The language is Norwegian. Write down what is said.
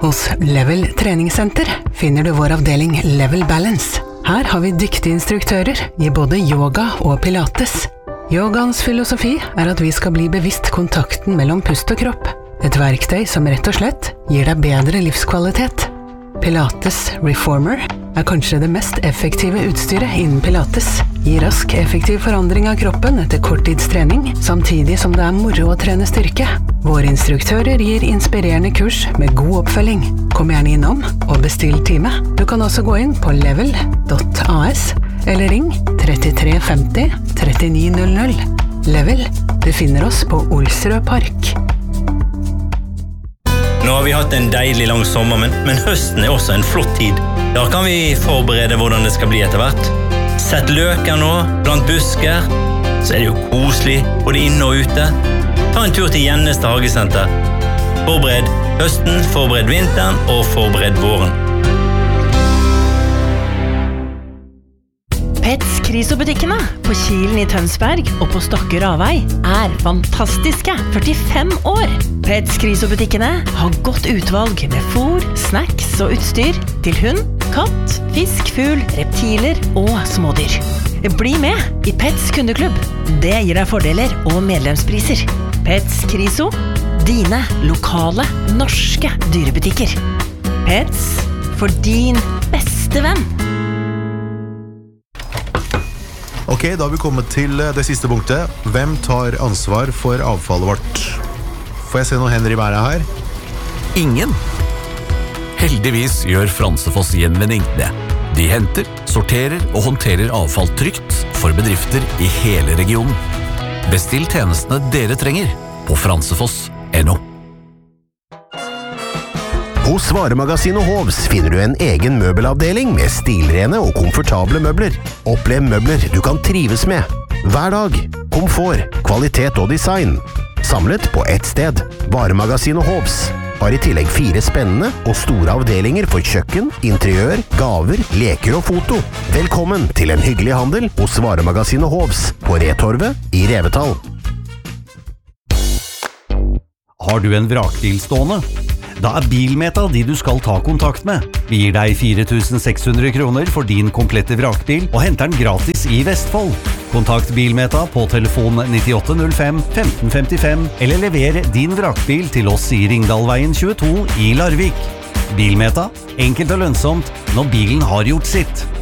Hos Level treningssenter finner du vår avdeling Level Balance. Her har vi dyktige instruktører i både yoga og pilates. Yogaens filosofi at vi skal bli bevisst kontakten mellom pust og kropp. Et verktøy som rett og slett gir deg bedre livskvalitet. Pilates Reformer kanskje det mest effektive utstyret innen pilates. Gir rask, effektiv forandring av kroppen etter korttidstrening, samtidig som det moro å trene styrke. Våre instruktører gir inspirerende kurs med god oppfølging. Kom gjerne innom og bestill time. Du kan også gå inn på level.as eller ring 33 50 39 00. Level, du finner oss på Olsrød Park. Nå har vi hatt en deilig lang sommer, men høsten også en flott tid. Da kan vi forberede hvordan det skal bli etter hvert. Sett løker nå, blant busker, så det jo koselig, både inne og ute. Ta en tur til Gjennestad hagesenter. Forbered høsten, forbered vinteren og forbered våren. Pets Kriso-butikkene på Kilen i Tønsberg og på Stokke Ravei fantastiske 45 år. Pets Kriso-butikkene har godt utvalg med fôr, snacks og utstyr til hund, katt, fisk, fugl, reptiler og smådyr. Bli med i Pets kundeklubb. Det gir deg fordeler og medlemspriser. Pets Kriso, dine lokale norske dyrebutikker. Pets for din beste venn. Ok, da har vi kommet til det siste punktet. Hvem tar ansvar for avfallet vårt? Får jeg se noen hender i været her? Ingen. Heldigvis gjør Fransefoss Gjenvinning det. De henter, sorterer og håndterer avfall trygt for bedrifter i hele regionen. Bestill tjenestene dere trenger på fransefoss.no. Hos Varemagasinet Hovs finner du en egen møbelavdeling med stilrene og komfortable møbler. Opplev møbler du kan trives med. Hver dag. Komfort, kvalitet og design. Samlet på ett sted. Varemagasinet Hovs har i tillegg 4 spennende og store avdelinger for kjøkken, interiør, gaver, leker og foto. Velkommen til en hyggelig handel hos Varemagasinet Hovs på Retorvet i Revetal. Har du en vrakbil stående? Da Bilmeta de du skal ta kontakt med. Vi gir deg 4.600 kroner for din komplette vrakbil og henter den gratis i Vestfold. Kontakt Bilmeta på telefon 9805 1555 eller lever din vrakbil til oss i Ringdalveien 22 i Larvik. Bilmeta, enkelt og lønnsomt når bilen har gjort sitt.